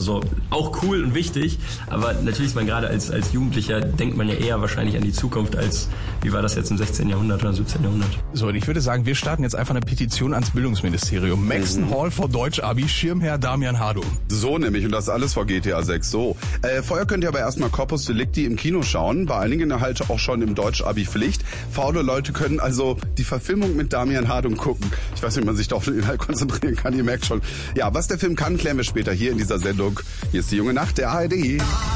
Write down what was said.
So, auch cool und wichtig, aber natürlich ist man gerade als Jugendlicher, denkt man ja eher wahrscheinlich an die Zukunft als, wie war das jetzt im 16. Jahrhundert oder 17. Jahrhundert. So, und ich würde sagen, wir starten jetzt einfach eine Petition ans Bildungsministerium. Maxton Hall vor Deutsch-Abi, Schirmherr Damian Hardow. So nämlich, und das alles vor GTA 6. So, vorher könnt ihr aber erstmal Corpus Delicti im Kino schauen, bei einigen halt auch schon im Deutsch-Abi Pflicht. Faule Leute können also die Verfilmung mit Damian Hardow gucken. Ich weiß nicht, wie man sich da auf den Inhalt konzentrieren kann, ihr merkt schon. Ja, was der Film kann, klären wir später hier in dieser Sendung. Hier ist die junge Nacht der ARD.